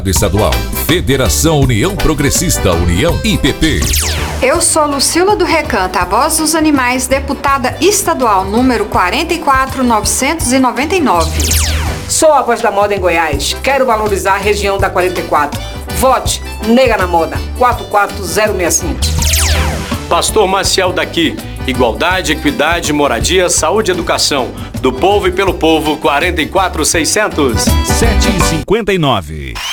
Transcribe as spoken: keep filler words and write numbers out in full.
Estadual. Federação União Progressista, União I P P. Eu sou Lucila do Recanto, a voz dos animais, deputada estadual número quarenta e quatro mil novecentos e noventa e nove. Sou a voz da moda em Goiás. Quero valorizar a região da quarenta e quatro. Vote Nega na Moda, quatro quatro zero seis cinco. Pastor Maciel daqui. Igualdade, equidade, moradia, saúde e educação. Do povo e pelo povo, quarenta e quatro mil seiscentos. sete e cinquenta e nove.